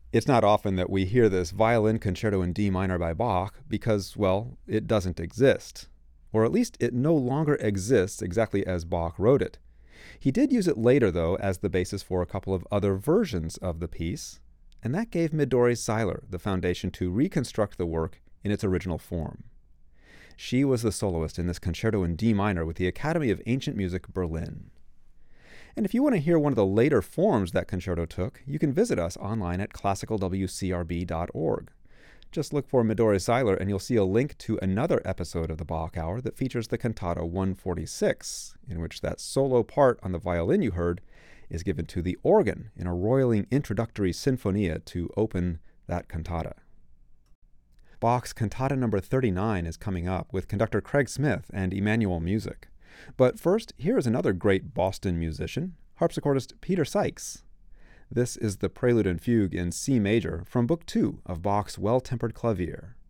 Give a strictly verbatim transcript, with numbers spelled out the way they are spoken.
It's not often that we hear this violin concerto in D minor by Bach because, well, it doesn't exist. Or at least it no longer exists exactly as Bach wrote it. He did use it later, though, as the basis for a couple of other versions of the piece, and that gave Midori Seiler the foundation to reconstruct the work in its original form. She was the soloist in this concerto in D minor with the Academy of Ancient Music, Berlin. And if you want to hear one of the later forms that concerto took, you can visit us online at classical w c r b dot org. Just look for Midori Seiler and you'll see a link to another episode of the Bach Hour that features the Cantata one forty-six, in which that solo part on the violin you heard is given to the organ in a roiling introductory sinfonia to open that cantata. Bach's Cantata number thirty-nine is coming up with conductor Craig Smith and Emmanuel Music. But first, here is another great Boston musician, harpsichordist Peter Sykes. This is the Prelude and Fugue in C major from Book two of Bach's Well-Tempered Clavier.